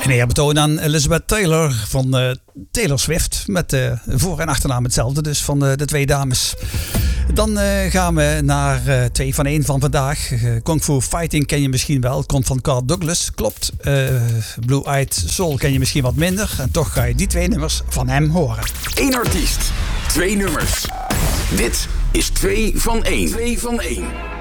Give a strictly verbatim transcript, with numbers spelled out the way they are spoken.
En hier hebben we het aan Elizabeth Taylor van uh, Taylor Swift. Met uh, voor- en achternaam hetzelfde, dus van uh, de twee dames. Dan uh, gaan we naar uh, twee van één van vandaag. Uh, Kung Fu Fighting ken je misschien wel. Komt van Carl Douglas, klopt. Uh, Blue Eyed Soul ken je misschien wat minder. En toch ga je die twee nummers van hem horen. Eén artiest, twee nummers. Dit is twee van één. twee van één.